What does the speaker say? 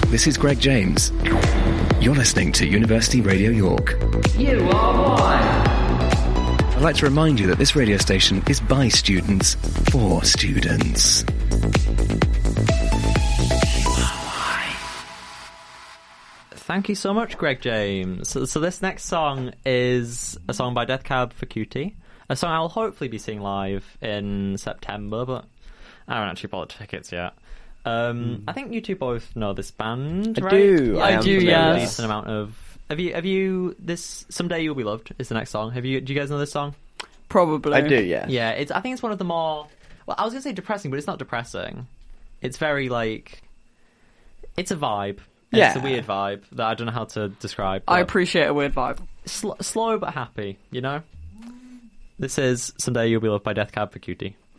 This is Greg James. You're listening to University Radio York. You are one. I'd like to remind you that this radio station is by students for students. Thank you so much, Greg James. So this next song is a song by Death Cab for Cutie, a song I'll hopefully be seeing live in September, but I haven't actually bought tickets yet. I think you two both know this band, right? I do, A yes. decent amount of... Have you this Someday You'll Be Loved is the next song. Do you guys know this song? Probably. I do, yeah. Yeah, I think it's one of the more... Well, I was going to say depressing, but it's not depressing. It's very, like... It's a vibe. Yeah. It's a weird vibe that I don't know how to describe. I appreciate a weird vibe. Slow but happy, you know? This is Someday You'll Be Loved by Death Cab for Cutie.